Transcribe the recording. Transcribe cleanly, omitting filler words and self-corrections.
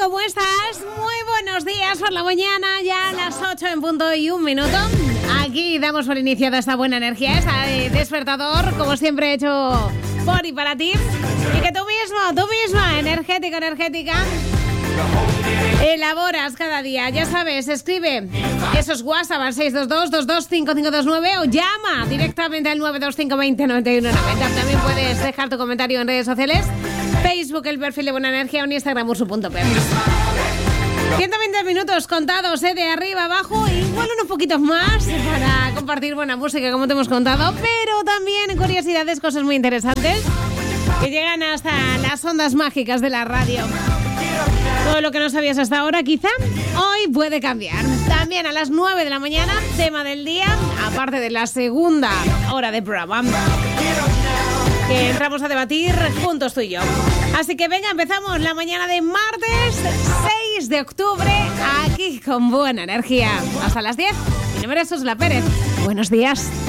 ¿Cómo estás? Muy buenos días por la mañana, ya a las 8 en punto y 1 minuto. Aquí damos por iniciada esta buena energía, este despertador, como siempre hecho por y para ti. Y que tú misma, energética, elaboras cada día. Ya sabes, escribe esos WhatsApp al 622-225529 o llama directamente al 925209190. También puedes dejar tu comentario en redes sociales, Facebook, el perfil de Buena Energía, o en Instagram, ursu.pem. 120 minutos contados, de arriba abajo, igual unos poquitos más para compartir buena música, como te hemos contado, pero también curiosidades, cosas muy interesantes que llegan hasta las ondas mágicas de la radio. Todo lo que no sabías hasta ahora, quizá hoy puede cambiar. También a las 9 de la mañana, tema del día, aparte de la segunda hora de programa, que entramos a debatir juntos tú y yo. Así que venga, empezamos la mañana de martes 6 de octubre aquí con Buena Energía. Hasta las 10. Mi nombre es Susla Pérez. Buenos días.